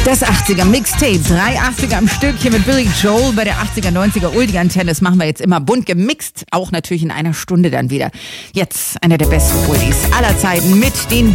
Das 80er Mixtape, 3 80er im Stück hier mit Billy Joel bei der 80er, 90er Oldie-Antenne. Das machen wir jetzt immer bunt gemixt, auch natürlich in einer Stunde dann wieder. Jetzt einer der besten Oldies aller Zeiten mit den